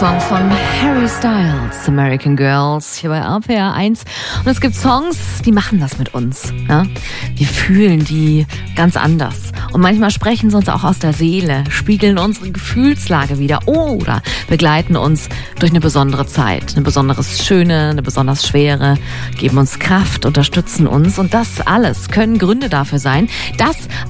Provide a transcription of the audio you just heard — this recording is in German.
Song von Harry Styles, American Girls, hier bei RPR 1. Und es gibt Songs, die machen das mit uns. Ja? Wir fühlen die ganz anders. Und manchmal sprechen sie uns auch aus der Seele, spiegeln unsere Gefühlslage wider oder begleiten uns durch eine besondere Zeit. Eine besonders schöne, eine besonders schwere, geben uns Kraft, unterstützen uns. Und das alles können Gründe dafür sein, dass